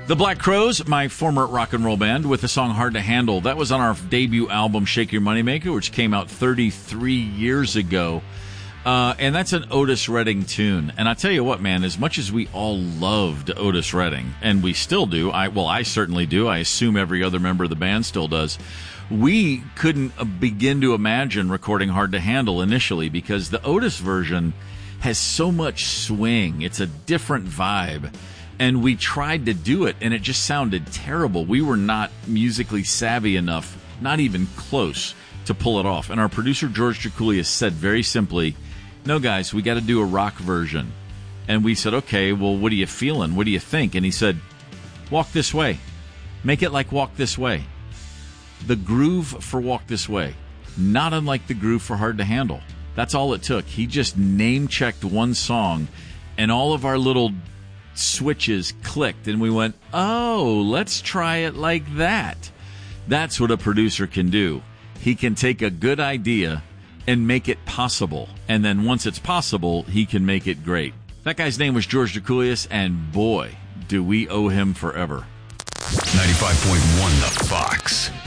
The Black Crowes, my former rock and roll band, with the song Hard to Handle. That was on our debut album, Shake Your Moneymaker, which came out 33 years ago. And that's an Otis Redding tune. And I tell you what, man, as much as we all loved Otis Redding, and we still do, I certainly do, I assume every other member of the band still does, we couldn't begin to imagine recording Hard to Handle initially because the Otis version has so much swing. It's a different vibe. And we tried to do it, and it just sounded terrible. We were not musically savvy enough, not even close, to pull it off. And our producer, George Drakoulias, said very simply, no, guys, we got to do a rock version. And we said, okay, well, what are you feeling? What do you think? And he said, Walk This Way. Make it like Walk This Way. The groove for Walk This Way, not unlike the groove for Hard to Handle. That's all it took. He just name-checked one song, and all of our little switches clicked, and we went, oh, let's try it like that. That's what a producer can do. He can take a good idea and make it possible, and then once it's possible, he can make it great. That guy's name was George Drakoulias, and boy, do we owe him forever. 95.1 The Fox.